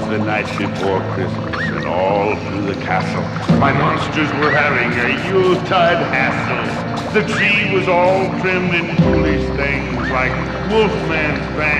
the night before Christmas, and all through the castle, my monsters were having a Yuletide hassle. The tree was all trimmed in foolish things like Wolfman's bang.